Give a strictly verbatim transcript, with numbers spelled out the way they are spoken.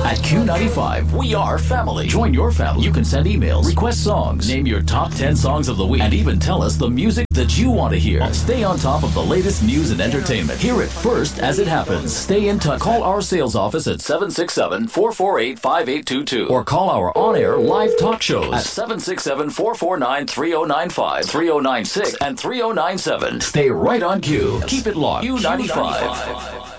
At Q ninety-five, we are family. Join your family. You can send emails, request songs, name your top ten songs of the week, and even tell us the music that you want to hear. Stay on top of the latest news and entertainment. Hear it first as it happens. Stay in touch. Call our sales office at seven six seven, four four eight, five eight two two or call our on-air live talk shows at seven six seven, four four nine, three oh nine five, three oh nine six, and three oh nine seven. Stay right on Q. Keep it locked. Q ninety-five.